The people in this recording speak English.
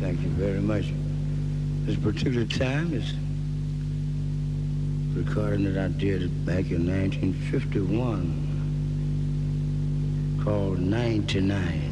Thank you very much. This particular time is a recording that I did back in 1951 called 99.